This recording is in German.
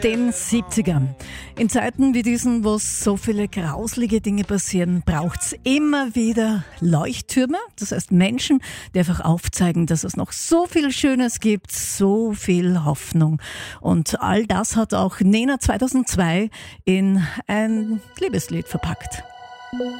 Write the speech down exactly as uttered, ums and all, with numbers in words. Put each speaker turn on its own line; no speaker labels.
Den siebzigern. In Zeiten wie diesen, wo so viele grauslige Dinge passieren, braucht's immer wieder Leuchttürme. Das heißt Menschen, die einfach aufzeigen, dass es noch so viel Schönes gibt, so viel Hoffnung. Und all das hat auch Nena zweitausendzwei in ein Liebeslied verpackt.